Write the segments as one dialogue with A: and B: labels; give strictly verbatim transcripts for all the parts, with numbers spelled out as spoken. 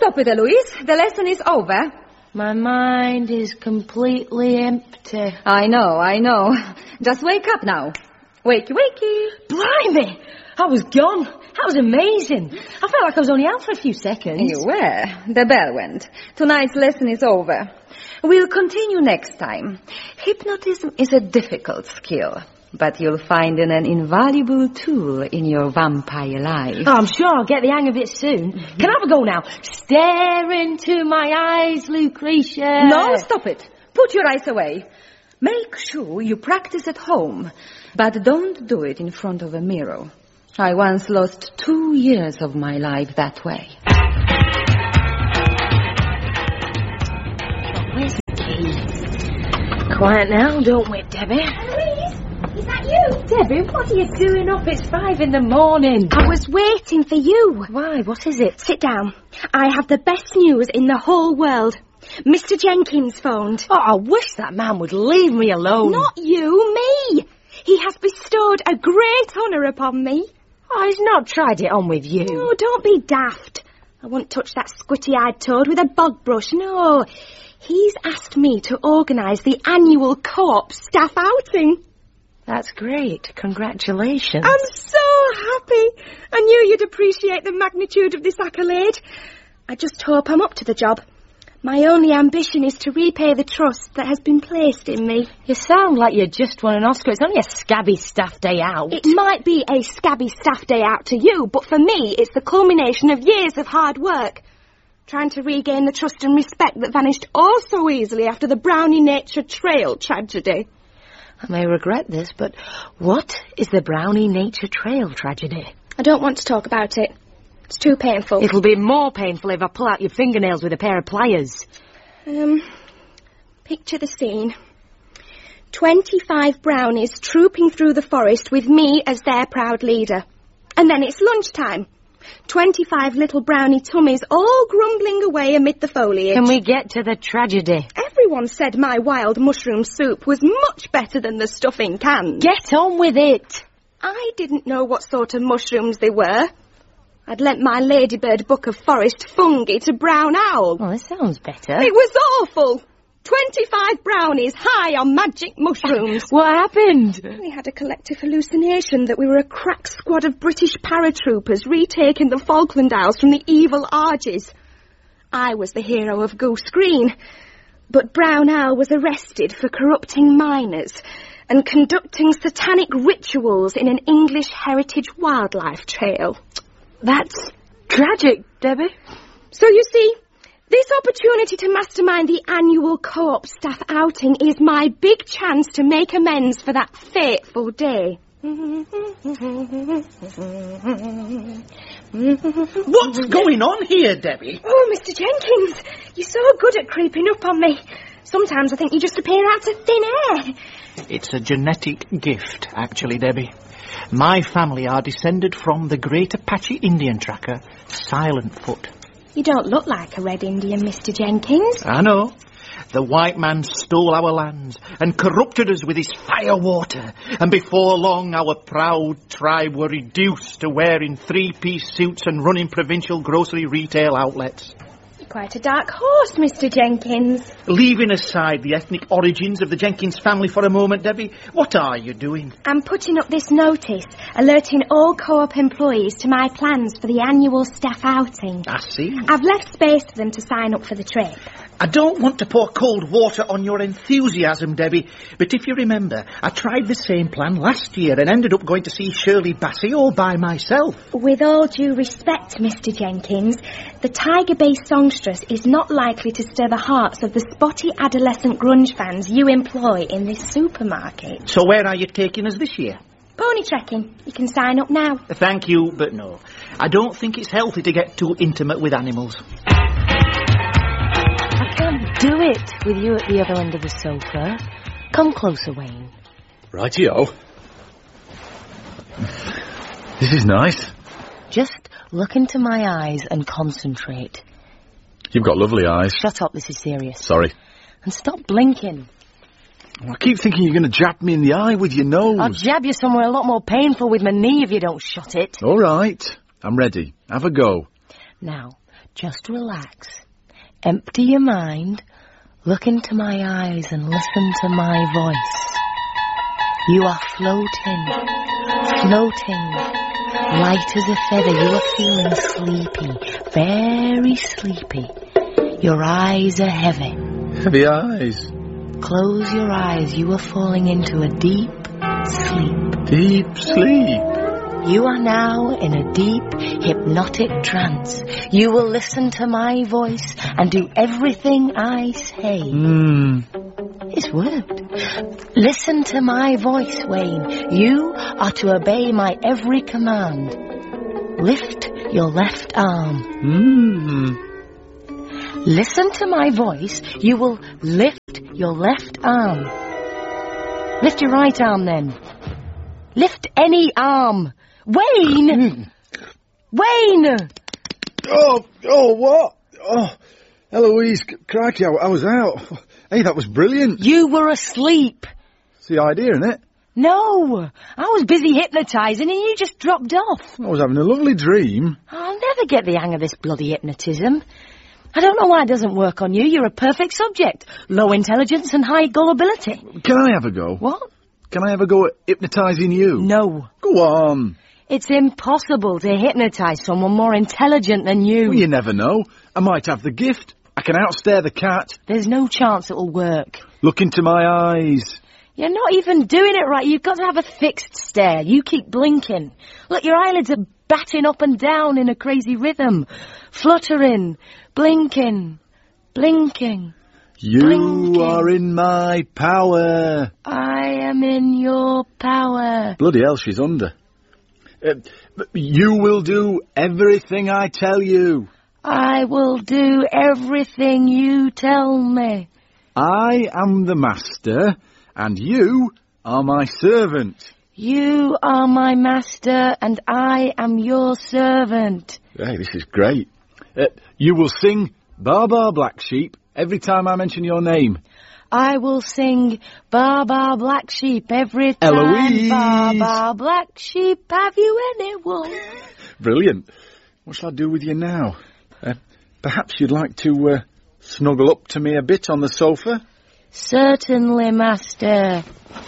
A: stop it, Eloise. The lesson is over.
B: My mind is completely empty.
A: I know, I know. Just wake up now. Wakey, wakey.
B: Blimey! I was gone. That was amazing. I felt like I was only out for a few seconds.
A: You were. The bell went. Tonight's lesson is over. We'll continue next time. Hypnotism is a difficult skill, but you'll find it an invaluable tool in your vampire life.
B: Oh, I'm sure I'll get the hang of it soon. Mm-hmm. Can I have a go now? Stare into my eyes, Lucretia.
A: No, stop it. Put your eyes away. Make sure you practice at home, but don't do it in front of a mirror. I once lost two years of my life that way.
B: Where's the key? Quiet now, don't we, Debbie?
C: Louise, is that you?
B: Debbie, what are you doing up? It's five in the morning.
C: I was waiting for you.
B: Why? What is it?
C: Sit down. I have the best news in the whole world. Mister Jenkins phoned.
B: Oh, I wish that man would leave me alone.
C: Not you, me. He has bestowed a great honour upon me.
B: Oh, he's not tried it on with you.
C: Oh, don't be daft. I won't touch that squitty-eyed toad with a bog brush, no. He's asked me to organise the annual co-op staff outing.
B: That's great. Congratulations.
C: I'm so happy. I knew you'd appreciate the magnitude of this accolade. I just hope I'm up to the job. My only ambition is to repay the trust that has been placed in me.
B: You sound like you just won an Oscar. It's only a scabby staff day out.
C: It might be a scabby staff day out to you, but for me, it's the culmination of years of hard work. Trying to regain the trust and respect that vanished all so easily after the Brownie Nature Trail tragedy.
B: I may regret this, but what is the Brownie Nature Trail tragedy?
C: I don't want to talk about it. It's too painful.
B: It'll be more painful if I pull out your fingernails with a pair of pliers.
C: Um, picture the scene. Twenty-five brownies trooping through the forest with me as their proud leader. And then it's lunchtime. Twenty-five little brownie tummies all grumbling away amid the foliage.
B: Can we get to the tragedy?
C: Everyone said my wild mushroom soup was much better than the stuff in cans.
B: Get on with it.
C: I didn't know what sort of mushrooms they were. I'd lent my ladybird book of forest fungi to Brown Owl.
B: Oh, this sounds better.
C: It was awful. Twenty-five brownies high on magic mushrooms.
B: What happened?
C: We had a collective hallucination that we were a crack squad of British paratroopers retaking the Falkland Isles from the evil Argies. I was the hero of Goose Green, but Brown Owl was arrested for corrupting miners and conducting satanic rituals in an English heritage wildlife trail.
B: That's tragic, Debbie.
C: So you see, this opportunity to mastermind the annual co-op staff outing is my big chance to make amends for that fateful day.
D: What's going on here, Debbie?
C: Oh, Mister Jenkins, you're so good at creeping up on me. Sometimes I think you just appear out of thin air.
D: It's a genetic gift, actually, Debbie. My family are descended from the great Apache Indian tracker, Silent Foot.
C: You don't look like a Red Indian, Mister Jenkins.
D: I know. The white man stole our lands and corrupted us with his fire water. And before long, our proud tribe were reduced to wearing three-piece suits and running provincial grocery retail outlets.
C: Quite a dark horse, Mister Jenkins.
D: Leaving aside the ethnic origins of the Jenkins family for a moment, Debbie, what are you doing?
C: I'm putting up this notice, alerting all co-op employees to my plans for the annual staff outing.
D: I see.
C: I've left space for them to sign up for the trip.
D: I don't want to pour cold water on your enthusiasm, Debbie, but if you remember, I tried the same plan last year and ended up going to see Shirley Bassey all by myself.
C: With all due respect, Mister Jenkins, the Tiger Bay songstress is not likely to stir the hearts of the spotty adolescent grunge fans you employ in this supermarket.
D: So where are you taking us this year?
C: Pony trekking. You can sign up now.
D: Thank you, but no. I don't think it's healthy to get too intimate with animals.
B: I can't do it with you at the other end of the sofa. Come closer, Wayne.
E: Rightio. This is nice.
B: Just look into my eyes and concentrate.
E: You've got lovely eyes.
B: Shut up, this is serious.
E: Sorry.
B: And stop blinking.
E: I keep thinking you're going to jab me in the eye with your nose.
B: I'll jab you somewhere a lot more painful with my knee if you don't shut it.
E: All right. I'm ready. Have a go.
B: Now, Just relax. Empty your mind. Look into my eyes and listen to my voice. You are floating, floating, light as a feather. You are feeling sleepy, very sleepy. Your eyes are heavy.
E: Heavy eyes.
B: Close your eyes. You are falling into a deep sleep.
E: Deep sleep.
B: You are now in a deep, hypnotic trance. You will listen to my voice and do everything I say.
E: Hmm.
B: It's worked. Listen to my voice, Wayne. You are to obey my every command. Lift your left arm.
E: Hmm.
B: Listen to my voice. You will lift your left arm. Lift your right arm, then. Lift any arm. Wayne! Wayne!
E: Oh, oh, what? Oh, Eloise, crikey, I, I was out. Hey, that was brilliant.
B: You were asleep.
E: It's the idea, isn't it?
B: No, I was busy hypnotising and you just dropped off.
E: I was having a lovely dream.
B: I'll never get the hang of this bloody hypnotism. I don't know why it doesn't work on you. You're a perfect subject. Low intelligence and high gullibility.
E: Can I have a go?
B: What?
E: Can I have a go at hypnotising you?
B: No.
E: Go on.
B: It's impossible to hypnotise someone more intelligent than you.
E: Well, you never know. I might have the gift. I can outstare the cat.
B: There's no chance it'll work.
E: Look into my eyes.
B: You're not even doing it right. You've got to have a fixed stare. You keep blinking. Look, your eyelids are batting up and down in a crazy rhythm. Fluttering, blinking, blinking.
E: You
B: Blinking.
E: are in my power.
B: I am in your power.
E: Bloody hell, she's under. Uh, you will do everything I tell you.
B: I will do everything you tell me.
E: I am the master, and you are my servant.
B: You are my master, and I am your servant.
E: Hey, this is great. Uh, you will sing Bar Bar Black Sheep every time I mention your name.
B: I will sing Bar Bar Black Sheep every time.
E: Eloise.
B: Bar Bar Black Sheep, have you any wool?
E: Brilliant. What shall I do with you now? Uh, perhaps you'd like to uh, snuggle up to me a bit on the sofa?
B: Certainly, master.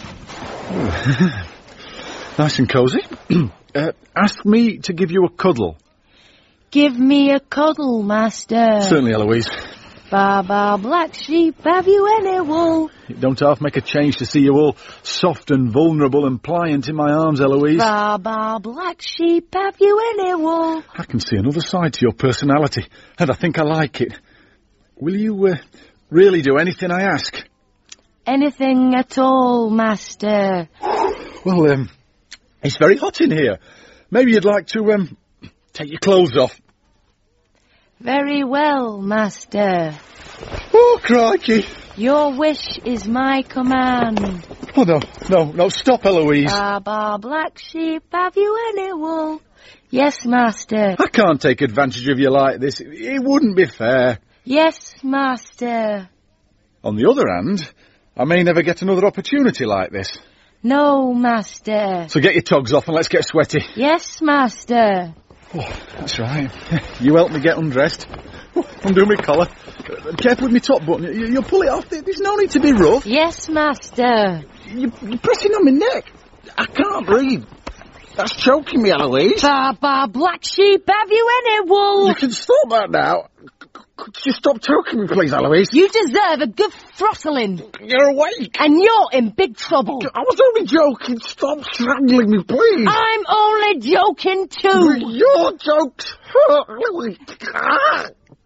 E: Nice and cosy. uh, ask me to give you a cuddle.
B: Give me a cuddle, master.
E: Certainly, Eloise.
B: Bar Bar Black Sheep, have you any wool?
E: It don't half make a change to see you all soft and vulnerable and pliant in my arms, Eloise.
B: Bar Bar Black Sheep, have you any wool?
E: I can see another side to your personality, and I think I like it. Will you uh, really do anything I ask?
B: Anything at all, master.
E: Well, um, it's very hot in here. Maybe you'd like to um, take your clothes off.
B: Very well, master.
E: Oh, crikey.
B: Your wish is my command.
E: Oh, no, no, no, stop, Eloise.
B: Bar Bar Black Sheep, have you any wool? Yes, master.
E: I can't take advantage of you like this. It, it wouldn't be fair.
B: Yes, master.
E: On the other hand, I may never get another opportunity like this.
B: No, master.
E: So get your togs off and let's get sweaty.
B: Yes, master.
E: Oh, that's right. You help me get undressed. Oh, undo my collar. Uh, careful with my top button. You, you'll pull it off. There's no need to be rough.
B: Yes, master.
E: You, you're pressing on my neck. I can't breathe. That's choking me, Eloise.
B: Bar Bar Black Sheep, have you any wool?
E: You can stop that now. Could you stop choking me, please, Eloise?
B: You deserve a good throttling.
E: You're awake.
B: And you're in big trouble.
E: I was only joking. Stop strangling me, please.
B: I'm only joking too.
E: Your jokes hurt, Eloise. Ah.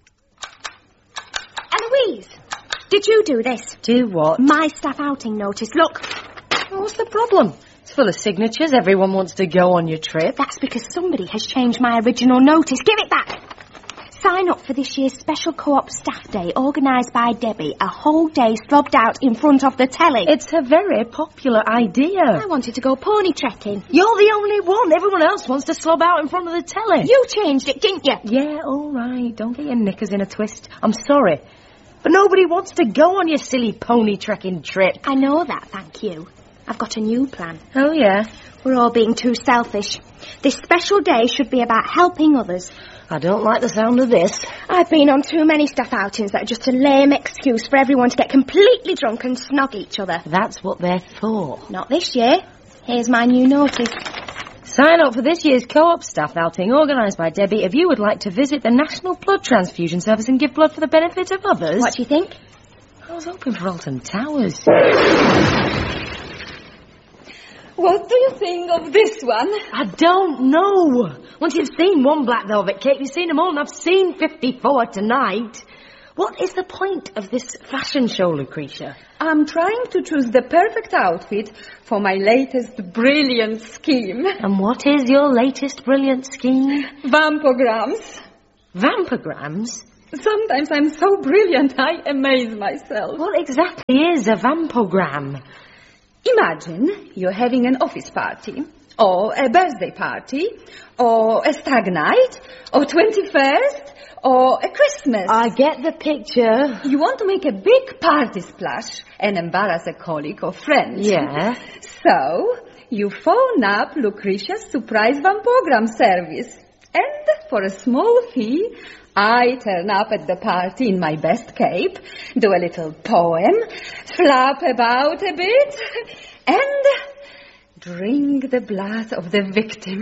C: Eloise, did you do this?
B: Do what?
C: My staff outing notice. Look,
B: What's the problem? It's full of signatures. Everyone wants to go on your trip.
C: that's because somebody has changed my original notice. Give it back. Sign up for this year's special co-op staff day organised by Debbie. A whole day slobbed out in front of the telly.
B: It's a very popular idea.
C: I wanted to go pony trekking.
B: You're the only one. Everyone else wants to slob out in front of the telly.
C: You changed it, didn't you?
B: Yeah, all right. Don't get your knickers in a twist. I'm sorry. But nobody wants to go on your silly pony trekking trip.
C: I know that, thank you. I've got a new plan.
B: Oh, yeah?
C: We're all being too selfish. This special day should be about helping others.
B: I don't like the sound of this.
C: I've been on too many staff outings that are just a lame excuse for everyone to get completely drunk and snog each other.
B: That's what they're for.
C: Not this year. Here's my new notice.
B: Sign up for this year's co-op staff outing organised by Debbie if you would like to visit the National Blood Transfusion Service and give blood for the benefit of others.
C: What do you think?
B: I was hoping for Alton Towers.
A: What do you think of this one?
B: I don't know. Once you've seen one black velvet cake, you've seen them all, and I've seen fifty-four tonight. What is the point of this fashion show, Lucretia?
A: I'm trying to choose the perfect outfit for my latest brilliant scheme.
B: And what is your latest brilliant scheme?
A: Vampograms.
B: Vampograms?
A: Sometimes I'm so brilliant I amaze myself.
B: What exactly is a vampogram?
A: Imagine you're having an office party, or a birthday party, or a stag night, or twenty-first, or a Christmas.
B: I get the picture.
A: You want to make a big party splash and embarrass a colleague or friend.
B: Yeah.
A: So, you phone up Lucretia's surprise vampogram service. And for a small fee, I turn up at the party in my best cape, do a little poem, flap about a bit, and drink the blood of the victim.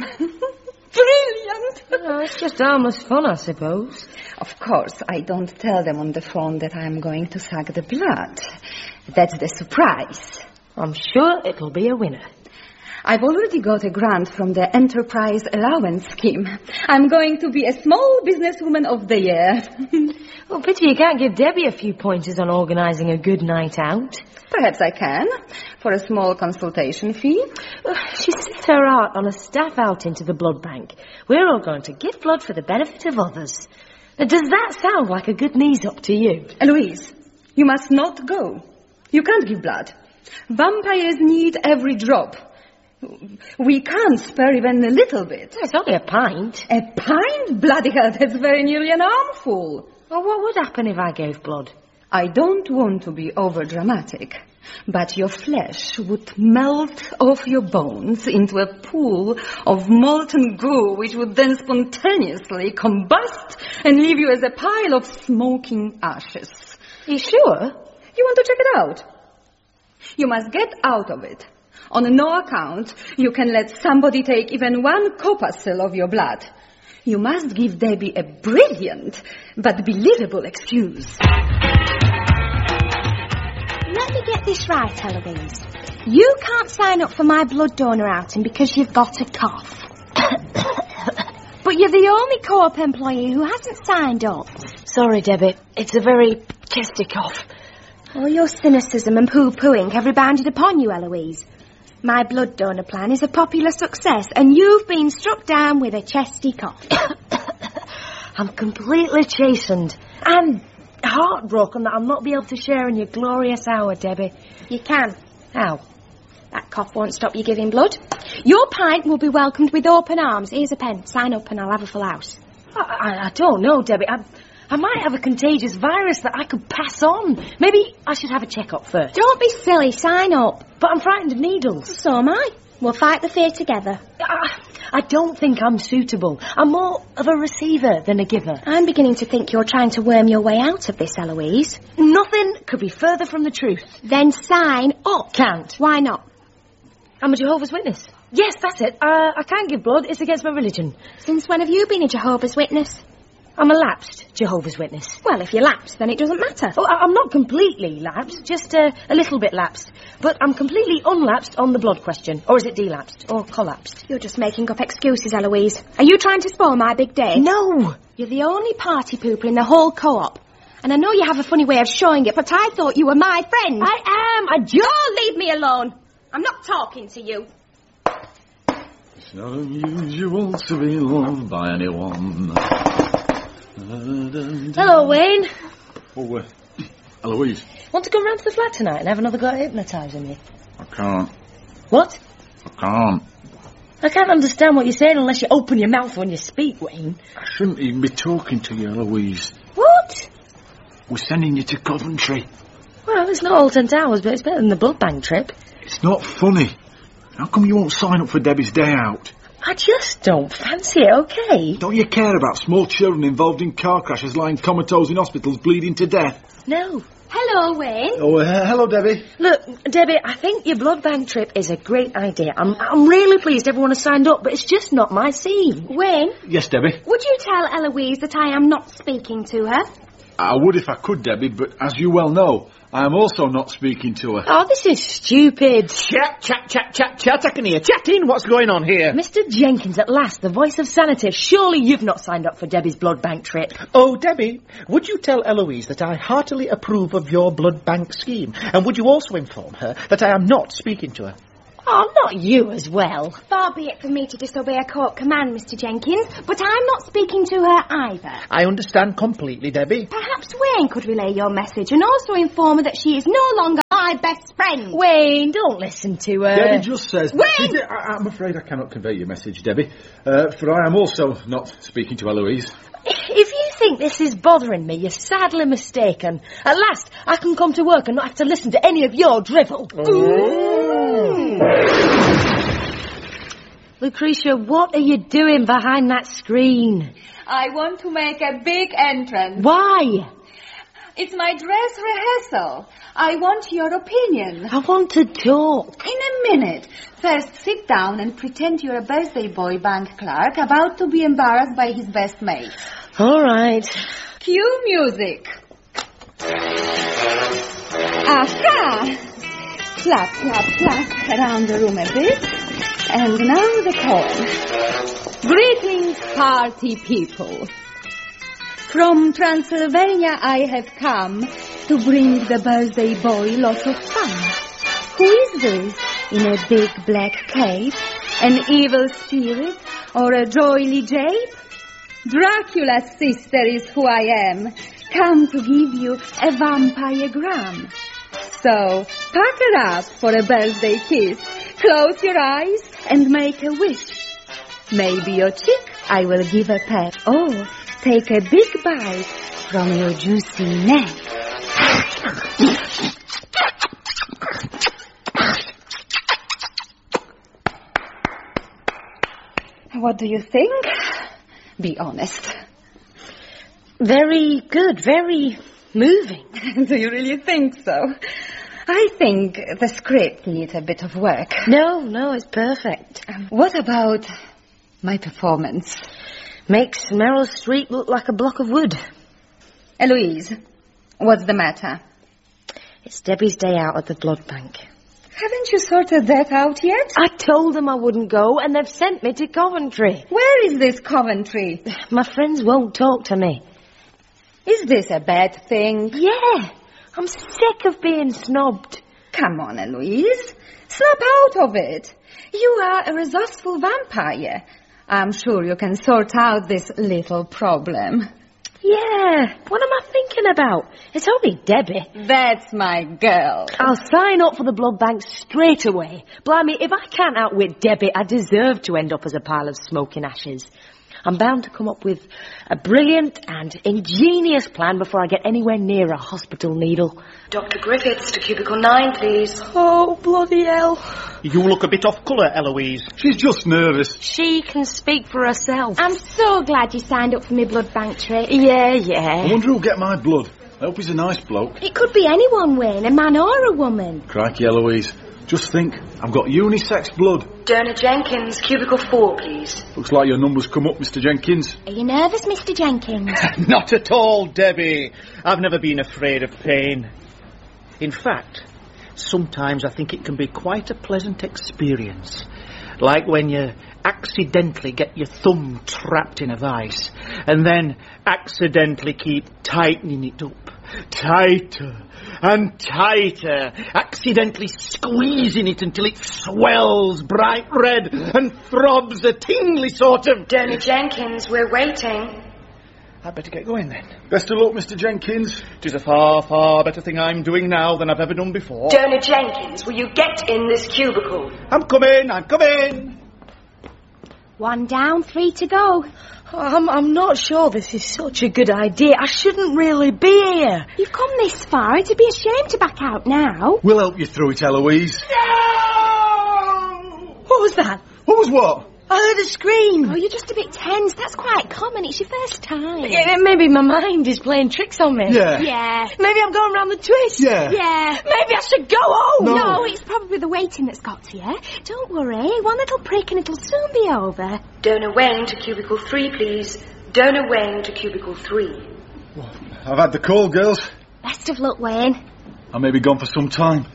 A: Brilliant!
B: Oh, it's just harmless fun, I suppose.
A: Of course, I don't tell them on the phone that I'm going to suck the blood. That's the surprise.
B: I'm sure it'll be a winner.
A: I've already got a grant from the Enterprise Allowance Scheme. I'm going to be a Small Businesswoman of the Year.
B: Well, pity you can't give Debbie a few pointers on organising a good night out.
A: Perhaps I can, for a small consultation fee.
B: She set her heart on a staff outing to the blood bank. We're all going to give blood for the benefit of others. Now, does that sound like a good knees-up to you?
A: Eloise, you must not go. You can't give blood. Vampires need every drop. We can't spare even a little bit.
B: It's only a pint.
A: A pint? Bloody hell, that's very nearly an armful.
B: Well, what would happen if I gave blood?
A: I don't want to be over-dramatic, but your flesh would melt off your bones into a pool of molten goo, which would then spontaneously combust and leave you as a pile of smoking ashes.
B: Are you sure?
A: You want to check it out? You must get out of it. On no account, you can let somebody take even one corpuscle of your blood. You must give Debbie a brilliant but believable excuse.
C: Let me get this right, Eloise. You can't sign up for my blood donor outing because you've got a cough. But you're the only co-op employee who hasn't signed up.
B: Sorry, Debbie. It's a very chesty cough.
C: All your cynicism and poo-pooing have rebounded upon you, Eloise. My blood donor plan is a popular success, and you've been struck down with a chesty cough.
B: I'm completely chastened and heartbroken that I'll not be able to share in your glorious hour, Debbie.
C: You can.
B: How?
C: That cough won't stop you giving blood. Your pint will be welcomed with open arms. Here's a pen. Sign up and I'll have a full house.
B: I, I, I don't know, Debbie. I, I might have a contagious virus that I could pass on. Maybe I should have a check-up first.
C: Don't be silly. Sign up.
B: But I'm frightened of needles.
C: So am I. We'll fight the fear together.
B: I, I don't think I'm suitable. I'm more of a receiver than a giver.
C: I'm beginning to think you're trying to worm your way out of this, Eloise.
B: Nothing could be further from the truth.
C: Then sign up.
B: Can't.
C: Why not?
B: I'm a Jehovah's Witness. Yes, that's it. Uh, I can't give blood. It's against my religion.
C: Since when have you been a Jehovah's Witness?
B: I'm a lapsed Jehovah's Witness.
C: Well, if you're lapsed, then it doesn't matter.
B: Oh, I- I'm not completely lapsed, just uh, a little bit lapsed. But I'm completely unlapsed on the blood question. Or is it delapsed? Or collapsed?
C: You're just making up excuses, Eloise. Are you trying to spoil my big day?
B: No!
C: You're the only party pooper in the whole co-op. And I know you have a funny way of showing it, but I thought you were my friend.
B: I am! I just...
C: Don't leave me alone! I'm not talking to you.
E: It's not unusual to be loved by anyone.
B: Hello, Wayne.
E: Oh, uh, Eloise.
B: Want to come round to the flat tonight and have another go at hypnotising me?
E: I can't.
B: What?
E: I can't.
B: I can't understand what you're saying unless you open your mouth when you speak, Wayne.
E: I shouldn't even be talking to you, Eloise.
B: What?
E: We're sending you to Coventry.
B: Well, it's not Alton Towers, but it's better than the blood bank trip.
E: It's not funny. How come you won't sign up for Debbie's day out?
B: I just don't fancy it, okay?
E: Don't you care about small children involved in car crashes lying comatose in hospitals bleeding to death?
B: No.
C: Hello, Wayne.
E: Oh, uh, hello, Debbie.
B: Look, Debbie, I think your blood bank trip is a great idea. I'm, I'm really pleased everyone has signed up, but it's just not my scene.
C: Wayne,
E: Yes, Debbie.
C: would you tell Eloise that I am not speaking to her?
E: I would if I could, Debbie, but as you well know, I am also not speaking to her.
B: Oh, this is stupid.
D: Chat, chat, chat, chat, chat. I can hear chatting. What's going on here?
B: Mister Jenkins, at last, the voice of sanity. Surely you've not signed up for Debbie's blood bank trip.
D: Oh, Debbie, would you tell Eloise that I heartily approve of your blood bank scheme? And would you also inform her that I am not speaking to her?
B: Oh, not you as well.
C: Far be it from me to disobey a court command, Mister Jenkins, but I'm not speaking to her either.
D: I understand completely, Debbie.
C: Perhaps Wayne could relay your message and also inform her that she is no longer my best friend.
B: Wayne, don't listen to her.
E: Debbie just says...
C: Wayne!
E: I, I'm afraid I cannot convey your message, Debbie, uh, for I am also not speaking to Eloise.
B: If you think this is bothering me, you're sadly mistaken. At last, I can come to work and not have to listen to any of your drivel.
A: Mm.
B: Lucretia, what are you doing behind that screen?
A: I want to make a big entrance.
B: Why?
A: It's my dress rehearsal. I want your opinion.
B: I want to talk.
A: In a minute. First, sit down and pretend you're a birthday boy bank clerk about to be embarrassed by his best mate.
B: All right.
A: Cue music. Aha! Clap, clap, clap around the room a bit. And now the call. Greetings, party people. From Transylvania I have come to bring the birthday boy lots of fun. Who is this in a big black cape? An evil spirit or a jolly jape? Dracula's sister is who I am, come to give you a vampiregram. So, pack her up for a birthday kiss. Close your eyes and make a wish. Maybe your cheek I will give a pat. Oh, take a big bite from your juicy neck. What do you think? Be honest.
B: Very good, very moving.
A: Do you really think so? I think the script needs a bit of work.
B: No, no, it's perfect.
A: Um, what about my performance?
B: Makes Meryl Streep look like a block of wood.
A: Eloise, what's the matter?
B: It's Debbie's day out at the blood bank.
A: Haven't you sorted that out yet?
B: I told them I wouldn't go, and they've sent me to Coventry.
A: Where is this Coventry?
B: My friends won't talk to me.
A: Is this a bad thing?
B: Yeah, I'm sick of being snubbed.
A: Come on, Eloise. Snap out of it. You are a resourceful vampire. I'm sure you can sort out this little problem.
B: Yeah, what am I thinking about? It's only Debbie.
A: That's my girl.
B: I'll sign up for the blood bank straight away. Blimey, if I can't outwit Debbie, I deserve to end up as a pile of smoking ashes. I'm bound to come up with a brilliant and ingenious plan before I get anywhere near a hospital needle. Doctor Griffiths to cubicle nine, please. Oh, bloody hell.
D: You look a bit off colour, Eloise.
E: She's just nervous.
B: She can speak for herself.
C: I'm so glad you signed up for me blood bank trip.
B: Yeah,
E: I
B: yeah.
E: wonder who'll get my blood. I hope he's a nice bloke.
C: It could be anyone, Wayne, a man or a woman.
E: Crikey, Eloise. Just think, I've got unisex blood.
B: Derna Jenkins, cubicle four, please.
E: Looks like your number's come up, Mister Jenkins.
C: Are you nervous, Mister Jenkins?
D: Not at all, Debbie. I've never been afraid of pain. In fact, sometimes I think it can be quite a pleasant experience. Like when you accidentally get your thumb trapped in a vice and then accidentally keep tightening it up. Tighter and tighter, accidentally squeezing it until it swells bright red and throbs a tingly sort of...
B: Derna Jenkins, we're waiting.
D: I'd better get going then.
E: Best of luck, Mister Jenkins.
D: It is a far, far better thing I'm doing now than I've ever done before.
B: Derna Jenkins, will you get in this cubicle?
D: I'm coming, I'm coming.
C: One down, three to go.
B: I'm, I'm not sure this is such a good idea. I shouldn't really be here.
C: You've come this far. It'd be a shame to back out now.
E: We'll help you through it, Eloise.
B: What was that?
E: What was what?
B: I heard a scream.
C: Oh, you're just a bit tense. That's quite common. It's your first time.
B: Yeah, maybe my mind is playing tricks on me.
E: Yeah.
C: Yeah.
B: Maybe I'm going round the twist.
E: Yeah.
C: Yeah.
B: Maybe I should go home.
E: No.
C: No, it's probably the waiting that's got to you. Don't worry. One little prick and it'll soon be over.
A: Donor Wayne to cubicle three, please. Donor Wayne to cubicle three.
E: I've had the call, girls.
C: Best of luck, Wayne.
E: I may be gone for some time.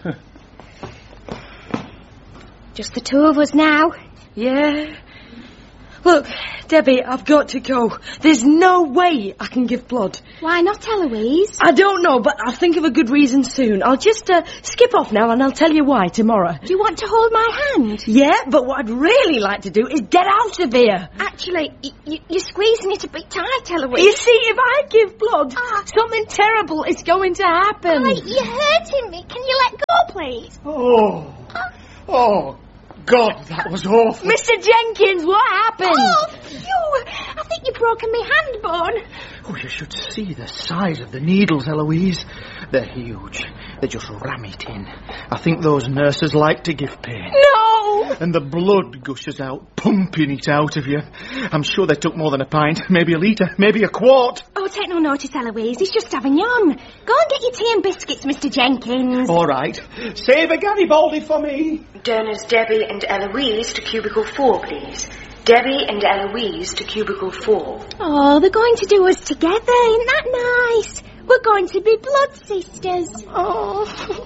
C: Just the two of us now.
B: Yeah. Look, Debbie, I've got to go. There's no way I can give blood.
C: Why not, Eloise?
B: I don't know, but I'll think of a good reason soon. I'll just uh, skip off now and I'll tell you why tomorrow.
C: Do you want to hold my hand?
B: Yeah, but what I'd really like to do is get out of here.
C: Actually, y- y- you're squeezing it a bit tight, Eloise.
B: You see, if I give blood,
C: Ah.
B: something terrible is going to happen.
C: Oh, you're hurting me. Can you let go, please?
D: Oh. Oh, God, that was awful.
B: Mister Jenkins, what happened?
C: Oh, phew! I think you've broken my hand bone.
D: Oh, you should see the size of the needles, Eloise. They're huge. They just ram it in. I think those nurses like to give pain.
B: No!
D: And the blood gushes out, pumping it out of you. I'm sure they took more than a pint, maybe a litre, maybe a quart.
C: Oh, take no notice, Eloise. It's just Avignon. Go and get your tea and biscuits, Mister Jenkins.
D: All right. Save a Garibaldi for me.
A: Donors Debbie and Eloise to cubicle four, please. Debbie and Eloise to cubicle four.
C: Oh, they're going to do us together. Isn't that nice? We're going to be blood sisters. Oh.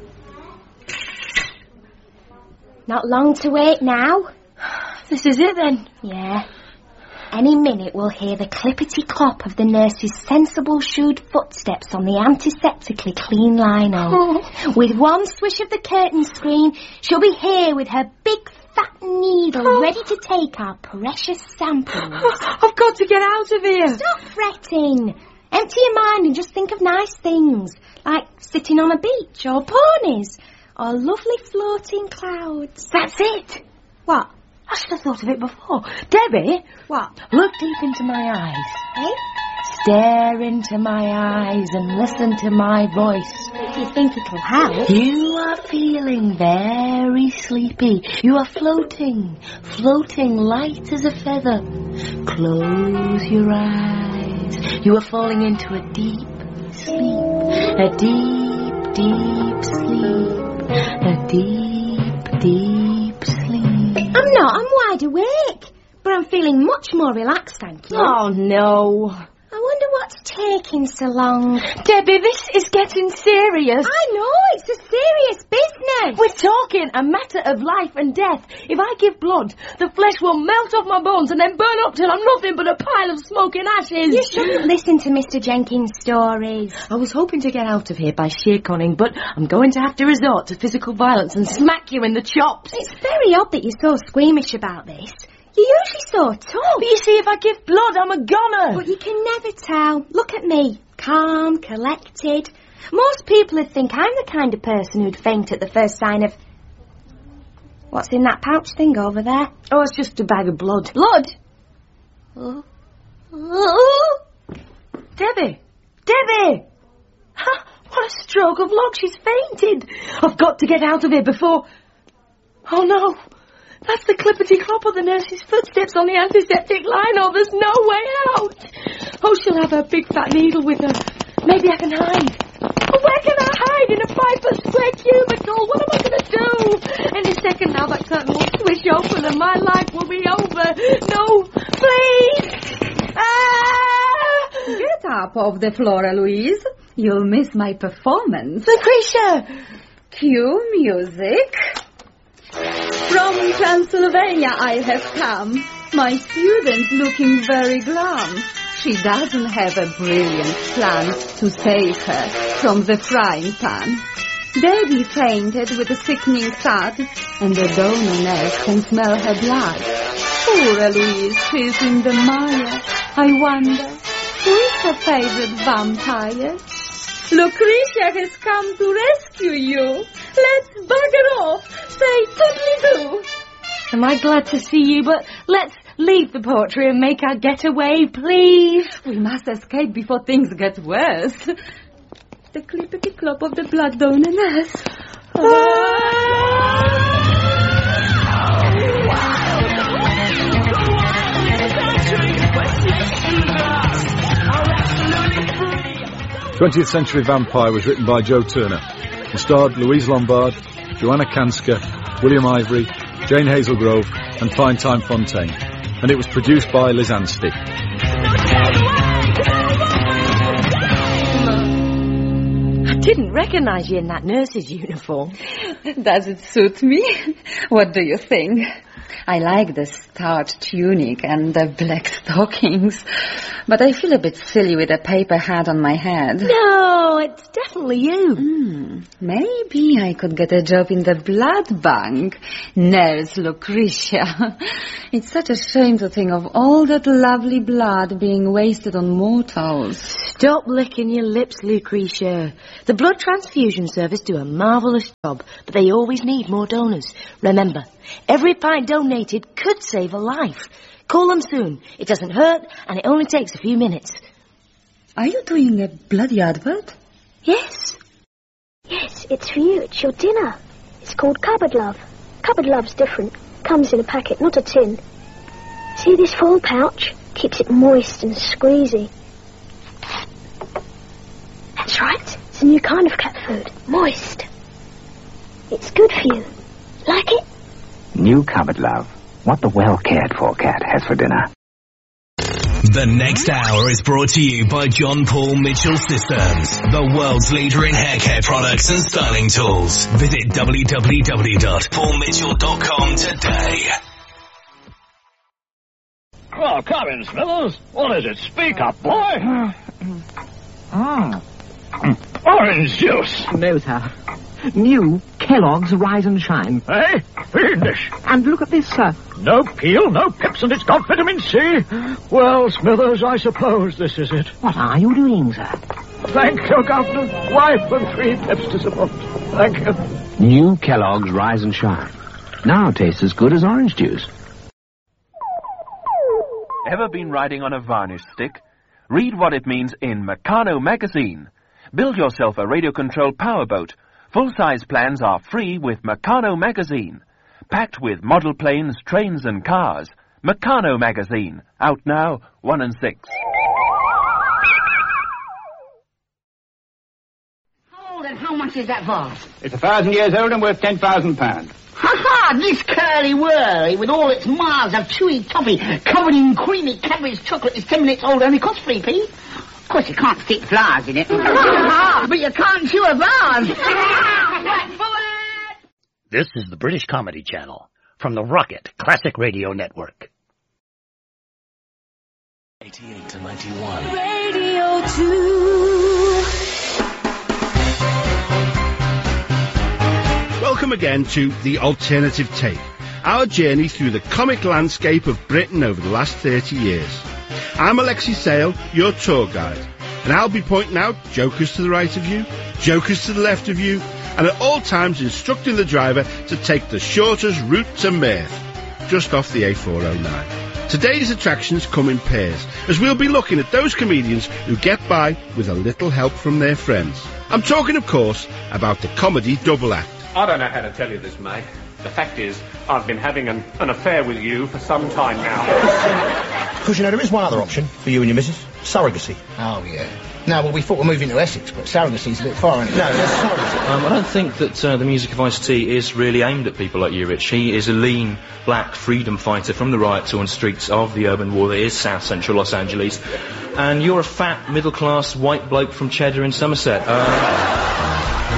C: Not long to wait now.
B: This is it then.
C: Yeah. Any minute we'll hear the clippity-clop of the nurse's sensible shoed footsteps on the antiseptically clean lino.
B: Oh.
C: With one swish of the curtain screen, she'll be here with her big fat needle
B: Oh.
C: ready to take our precious samples.
B: I've got to get out of here.
C: Stop fretting. Empty your mind and just think of nice things, like sitting on a beach or ponies or lovely floating clouds.
B: That's it.
C: What?
B: I should have thought of it before. Debbie,
C: What?
B: look deep into my eyes.
C: Eh?
B: Stare into my eyes and listen to my voice.
C: If you think it'll help.
B: You are feeling very sleepy. You are floating, floating light as a feather. Close your eyes. You are falling into a deep sleep. A deep, deep sleep. A deep, deep sleep.
C: I'm not. I'm wide awake. But I'm feeling much more relaxed, thank you.
B: Oh, no.
C: I wonder what's taking so long.
B: Debbie, this is getting serious.
C: I know, it's a serious business.
B: We're talking a matter of life and death. If I give blood, the flesh will melt off my bones and then burn up till I'm nothing but a pile of smoking ashes.
C: You shouldn't listen to Mister Jenkins' stories.
B: I was hoping to get out of here by sheer cunning, but I'm going to have to resort to physical violence and smack you in the chops.
C: It's very odd that you're so squeamish about this. You're usually so tough.
B: But you see, if I give blood, I'm a goner.
C: But you can never tell. Look at me. Calm, collected. Most people would think I'm the kind of person who'd faint at the first sign of... What's in that pouch thing over there?
B: Oh, it's just a bag of blood.
C: Blood? Oh. Oh.
B: Debbie! Debbie! Ha, what a stroke of luck, she's fainted. I've got to get out of here before... Oh, no. That's the clippity-clop of the nurse's footsteps on the antiseptic line. Oh, there's no way out. Oh, she'll have her big fat needle with her. Maybe I can hide. Oh, where can I hide? In a five-foot square cubicle? What am I going to do? Any second now, that curtain will swish open and my life will be over. No, please. Ah!
A: Get up off the floor, Eloise. You'll miss my performance.
B: Lucretia!
A: Cue music. From Transylvania I have come. My student looking very glum. She doesn't have a brilliant plan to save her from the frying pan. Debbie fainted with a sickening thud, and the donor nurse can smell her blood. Poor Eloise, she's in the mire. I wonder, who is her favorite vampire? Lucretia has come to rescue you. Let's bugger off. Say toodly-doo.
B: Am I glad to see you, but let's leave the poetry and make our getaway, please.
A: We must escape before things get worse. The clippity-clop of the blood donor nurse.
B: Ah!
E: twentieth Century Vampire was written by Joe Turner and starred Louise Lombard, Joanna Kanska, William Ivory, Jane Hazelgrove and Fine Time Fontaine. And it was produced by Liz Anstey.
B: I didn't recognise you in that nurse's uniform.
A: Does it suit me? What do you think? I like the starched tunic and the black stockings, but I feel a bit silly with a paper hat on my head.
B: No, it's definitely you.
A: Mm, maybe I could get a job in the blood bank. Nurse Lucretia. It's such a shame to think of all that lovely blood being wasted on mortals.
B: Stop licking your lips, Lucretia. The blood transfusion service do a marvellous job, but they always need more donors. Remember, every pint donated could save a life. Call them soon. It doesn't hurt, and it only takes a few minutes.
A: Are you doing a bloody advert?
B: Yes.
F: Yes, it's for you. It's your dinner. It's called Cupboard Love. Cupboard Love's different. Comes in a packet, not a tin. See this foil pouch? Keeps it moist and squeezy. That's right. It's a new kind of cat food. Moist. It's good for you. Like it?
G: New Cupboard Love. What the well-cared-for cat has for dinner.
H: The next hour is brought to you by John Paul Mitchell Systems, the world's leader in hair care products and styling tools. Visit w w w dot paul mitchell dot com today.
I: Well, come in, Smithers. What is it? Speak up, boy.
J: Ah.
I: Orange juice.
J: No, sir. New Kellogg's Rise and Shine.
I: Eh? Fiendish.
J: And look at this, sir.
I: No peel, no pips, and it's got vitamin C. Well, Smithers, I suppose this is it.
J: What are you doing, sir?
I: Thank you, Governor. Wife and three pips to support. Thank you.
G: New Kellogg's Rise and Shine. Now tastes as good as orange juice.
K: Ever been riding on a varnish stick? Read what it means in Meccano magazine. Build yourself a radio-controlled powerboat. Full-size plans are free with Meccano magazine. Packed with model planes, trains and cars. Meccano magazine. Out now, one and six.
L: How old and how much is that vase?
M: It's a thousand years old and worth ten thousand pounds.
L: Ha-ha! This curly-whirly, with all its miles of chewy toffee covered in creamy Cadbury's chocolate, is ten minutes old, only costs three p. Of course, you can't stick flowers in it. But you can't chew a vase.
N: This is the British Comedy Channel from the Rocket Classic Radio Network.
H: eighty-eight to ninety-one.
B: Radio two.
O: Welcome again to The Alternative Take, our journey through the comic landscape of Britain over the last thirty years. I'm Alexi Sale, your tour guide, and I'll be pointing out jokers to the right of you, jokers to the left of you, and at all times instructing the driver to take the shortest route to Meath, just off the A four oh nine. Today's attractions come in pairs, as we'll be looking at those comedians who get by with a little help from their friends. I'm talking, of course, about the comedy double act.
P: I don't know how to tell you this, mate. The fact is, I've been having an, an affair with you for some time now.
Q: Because, you know, there is one other option for you and your missus. Surrogacy.
R: Oh, yeah. No, well, we thought we're moving to Essex, but surrogacy's a bit far, isn't it?
Q: No, that's surrogacy.
S: Um, I don't think that uh, the music of Ice-T is really aimed at people like you, Rich. He is a lean, black freedom fighter from the riot-torn streets of the urban war that is South Central Los Angeles. And you're a fat, middle-class, white bloke from Cheddar in Somerset. Uh...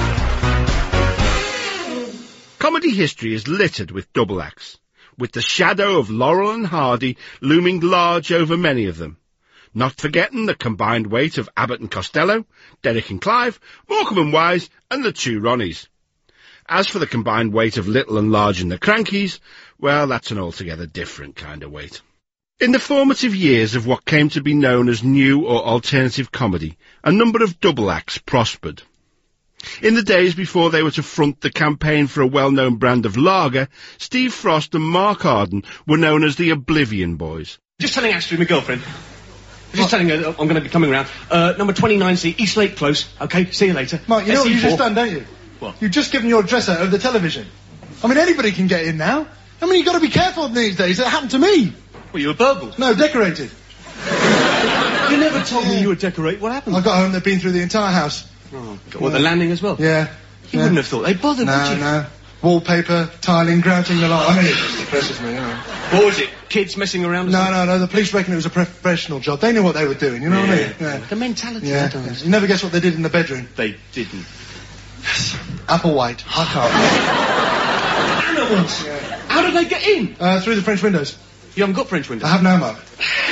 O: Comedy history is littered with double acts, with the shadow of Laurel and Hardy looming large over many of them. Not forgetting the combined weight of Abbott and Costello, Derek and Clive, Morecambe and Wise, and the two Ronnies. As for the combined weight of Little and Large and the Crankies, well, that's an altogether different kind of weight. In the formative years of what came to be known as new or alternative comedy, a number of double acts prospered. In the days before they were to front the campaign for a well-known brand of lager, Steve Frost and Mark Arden were known as the Oblivion Boys.
T: Just telling Astrid, my girlfriend. Just telling her I'm going to be coming around. Uh, number twenty-nine C, East Lake Close. Okay, see you later.
U: Mark, you know what you've just done, don't you?
T: What?
U: You've just given your address out over the television. I mean, anybody can get in now. I mean, you've got to be careful these days. It happened to me.
T: Well, you were burgled.
U: No, decorated.
T: You never told me you would decorate. What happened?
U: I got home, they'd been through the entire house.
T: Oh, God. Well, the landing as well?
U: Yeah.
T: You
U: yeah.
T: wouldn't have thought they bothered,
U: no,
T: would you?
U: No, no. Wallpaper, tiling, grouting the lot. I mean, it just depresses me, you know.
T: What was it? Kids messing around?
U: No, no, no. The police reckon it was a professional job. They knew what they were doing, you know
T: yeah.
U: what I mean? Yeah.
T: The mentality,
U: yeah.
T: sometimes.
U: You never guess what they did in the bedroom.
T: They didn't.
U: Yes. Applewhite. I can't.
T: Animals! Yeah. How did they get in?
U: Uh, through the French windows.
T: You haven't got French windows?
U: I have now, Mark.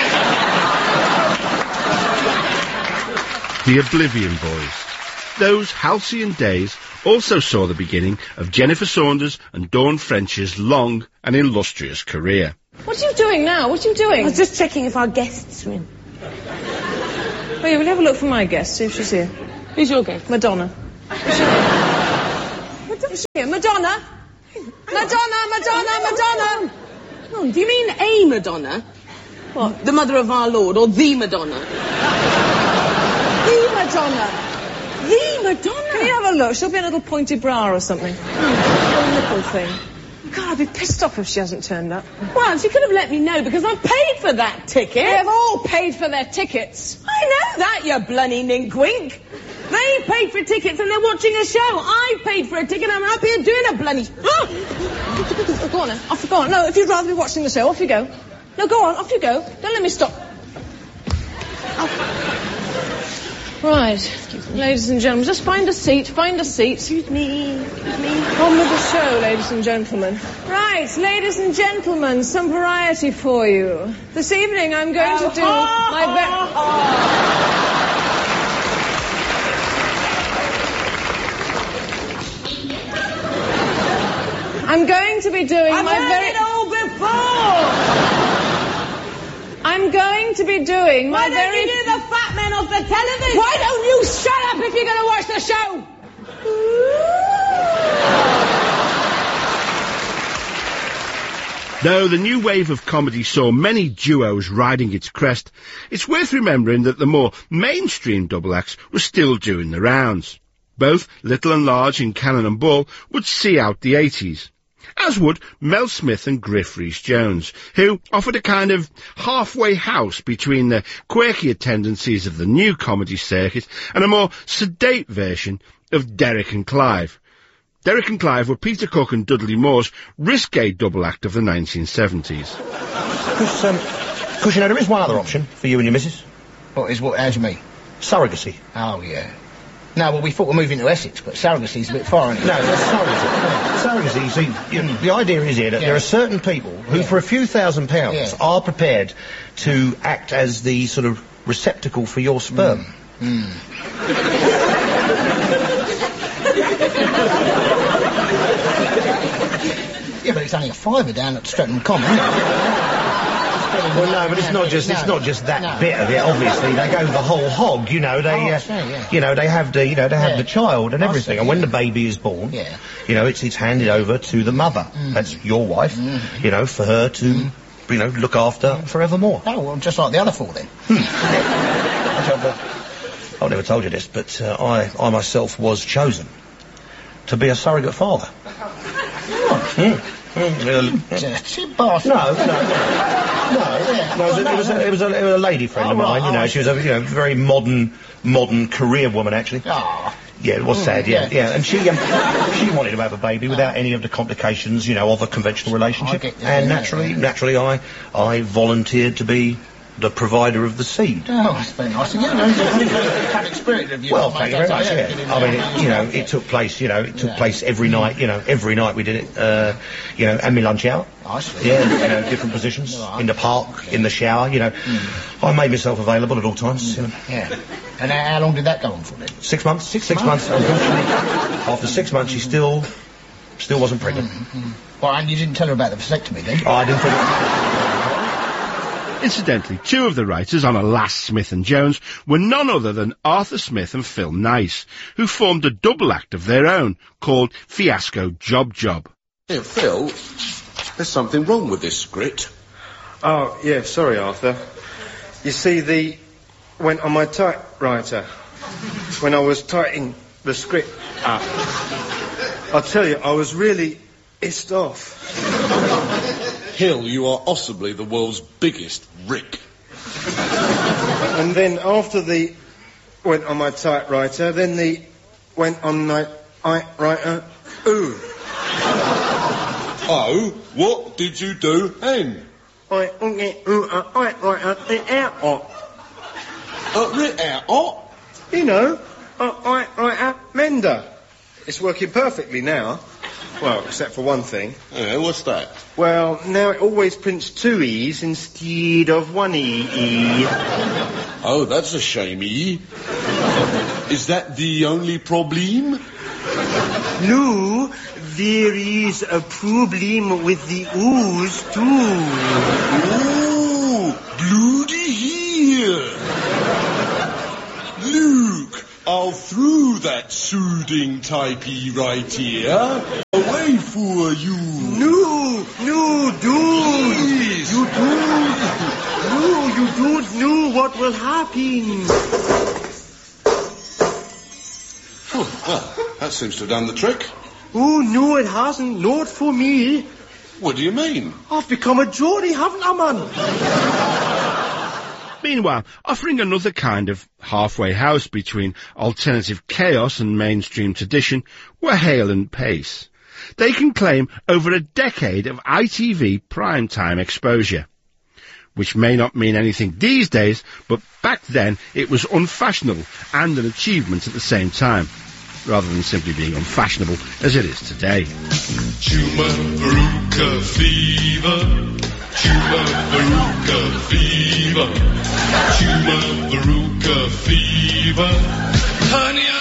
O: The Oblivion Boys. Those halcyon days also saw the beginning of Jennifer Saunders and Dawn French's long and illustrious career.
D: What are you doing now? What are you doing?
V: I was just checking if our guests are in.
D: Oh, yeah, we'll have a look for my guest, see if she's here.
V: Who's your guest?
D: Madonna. Is she here? Madonna? Madonna, Madonna, Madonna!
V: Oh, do you mean a Madonna? What? The mother of our Lord, or the Madonna?
D: The Madonna!
V: The Madonna?
D: Can you have a look? She'll be a little pointy bra or something. Oh, a nipple thing. God, I'd be pissed off if she hasn't turned up.
V: Well, she could have let me know, because I paid for that ticket.
D: They've all paid for their tickets.
V: I know that, you bloody ninkwink. They paid for tickets and they're watching a show. I paid for a ticket and I'm up here doing a bloody...
D: Oh! Go on then, off you go on. No, if you'd rather be watching the show, off you go. No, go on, off you go. Don't let me stop. Oh. Right, ladies and gentlemen, just find a seat, find a seat.
V: Excuse me, excuse me.
D: On with the show, ladies and gentlemen. Right, ladies and gentlemen, some variety for you. This evening I'm going oh, to do oh, my best...
V: Oh, oh.
D: I'm going to be doing
V: I've
D: my
V: heard
D: very...
V: it all before!
D: I'm going to be doing
V: Why
D: my
V: don't
D: very...
V: you do the fat men off the television?
D: Why don't you shut up if you're going to watch the show?
O: Though the new wave of comedy saw many duos riding its crest, it's worth remembering that the more mainstream double acts were still doing the rounds. Both Little and Large in Cannon and Ball would see out the eighties, as would Mel Smith and Griff Rhys-Jones, who offered a kind of halfway house between the quirkier tendencies of the new comedy circuit and a more sedate version of Derek and Clive. Derek and Clive were Peter Cook and Dudley Moore's risque double act of the nineteen seventies.
Q: Because, um, cause, you know, there is one other option for you and your missus.
R: What is what, as me?
Q: Surrogacy.
R: Oh, yeah. No, well, we thought we're moving to Essex, but surrogacy's a bit far, isn't it?
Q: No, that's surrogacy. Surrogacy, you see, you know, the idea is here that yeah. there are certain people who, yeah. for a few thousand pounds, yeah. are prepared to act as the sort of receptacle for your sperm.
R: Mm. Mm. Yeah, but it's only a fiver down at Streatham Common, isn't it?
Q: Well, no, but it's not just no. it's not just that no. bit of it. Obviously, they go the whole hog. You know, they,
R: oh,
Q: uh,
R: see, yeah.
Q: you know, they have the, you know, they have
R: yeah.
Q: the child and everything.
R: See,
Q: and when
R: yeah.
Q: the baby is born,
R: yeah.
Q: you know, it's it's handed over to the mother. Mm. That's your wife. Mm. You know, for her to, mm. you know, look after mm. forevermore.
R: Oh, well, just like the other four then.
Q: I've never told you this, but uh, I, I myself was chosen to be a surrogate father.
R: Oh.
Q: Mm. Mm.
R: Dirty bastard.
Q: No, no, no. No, yeah. no, it, was a, it, was a, it, was a, it was a lady friend oh, of mine, right, you know, oh, she was a you know, very modern, modern career woman, actually.
R: Oh.
Q: Yeah, it was mm, sad, yeah, yeah, yeah. And she um, she wanted to have a baby without any of the complications, you know, of a conventional relationship. Get, yeah, and yeah, naturally, yeah. naturally, I, I volunteered to be the provider of the seed.
R: Oh, that's very nice of you. Public spirit of you.
Q: Well, thank you very much, yeah. I mean, it, you know, it took place, you know, it took yeah. place every mm. night, you know, every night we did it, uh, you know, and me lunch out.
R: Nice.
Q: Yeah, you know, different positions, right. in the park, in the shower, you know. Mm. I made myself available at all times.
R: Mm. Yeah. And how, how long did that go on for then?
Q: Six months.
R: Six,
Q: six months,
R: months
Q: unfortunately. After six months, she still, still wasn't pregnant.
R: Mm-hmm. Well, and you didn't tell her about the vasectomy then?
Q: Oh, I didn't think...
O: Incidentally, two of the writers on Alas, Smith and Jones were none other than Arthur Smith and Phil Nice, who formed a double act of their own called Fiasco Job Job.
W: Hey, Phil, there's something wrong with this script.
X: Oh, yeah, sorry, Arthur. You see, the... went on my typewriter when I was typing the script up. I'll tell you, I was really pissed off.
W: Hill, you are possibly the world's biggest Rick.
X: Uh, And then after the went on my typewriter, then the went on my typewriter. Ooh.
W: Oh, what did you do then?
X: I get ooh a typewriter the airport.
W: Uh, the airport?
X: You know, a typewriter mender. It's working perfectly now. Well, except for one thing.
W: Yeah, what's that?
X: Well, now it always prints two E's instead of one E. E.
W: Oh, that's a shame, E. Is that the only problem?
X: No, there is a problem with the O's too.
W: Oh, bloody hell. Look, I'll throw that soothing typey right here away for you.
X: No, no, don't.
W: Please.
X: You don't. No, you don't know what will happen.
W: Oh, well, that seems to have done the trick.
X: Oh, no, it hasn't. Not for me.
W: What do you mean?
X: I've become a Geordie, haven't I, man?
O: Meanwhile, offering another kind of halfway house between alternative chaos and mainstream tradition were Hale and Pace. They can claim over a decade of I T V primetime exposure, which may not mean anything these days, but back then it was unfashionable and an achievement at the same time, rather than simply being unfashionable as it is today.
A: Chumaruka fever, Chumaruka fever, Chumaruka fever, honey.